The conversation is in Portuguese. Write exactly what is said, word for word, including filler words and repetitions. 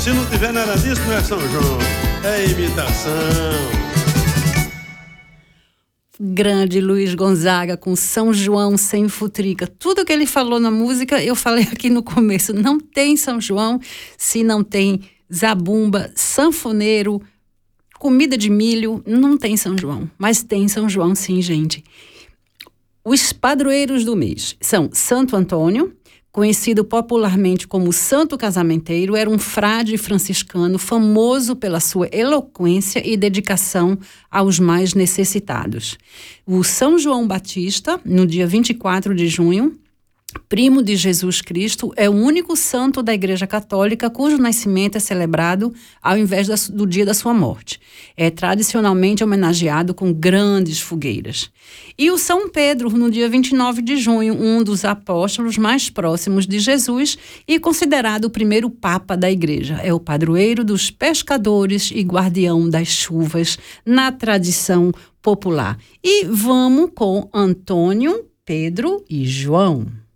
Se não tiver nada disso, não é São João, é imitação. Grande Luiz Gonzaga com São João sem futrica. Tudo que ele falou na música, eu falei aqui no começo. Não tem São João se não tem zabumba, sanfoneiro, comida de milho. Não tem São João, mas tem São João sim, gente. Os padroeiros do mês são Santo Antônio, conhecido popularmente como Santo Casamenteiro, era um frade franciscano famoso pela sua eloquência e dedicação aos mais necessitados. O São João Batista, no dia vinte e quatro de junho, primo de Jesus Cristo, é o único santo da Igreja Católica cujo nascimento é celebrado ao invés da, do dia da sua morte. É tradicionalmente homenageado com grandes fogueiras. E o São Pedro, no dia vinte e nove de junho, um dos apóstolos mais próximos de Jesus e considerado o primeiro papa da Igreja. É o padroeiro dos pescadores e guardião das chuvas na tradição popular. E vamos com Antônio, Pedro e João.